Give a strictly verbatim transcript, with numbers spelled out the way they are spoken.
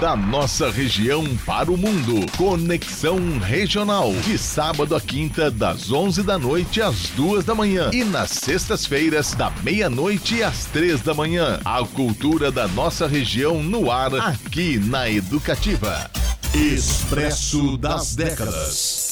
da nossa região para o mundo. Conexão Regional, de sábado a quinta, das onze da noite às duas da manhã. E nas sextas-feiras, da meia-noite às três da manhã. A cultura da nossa região no ar, aqui na Educativa. Expresso das Décadas.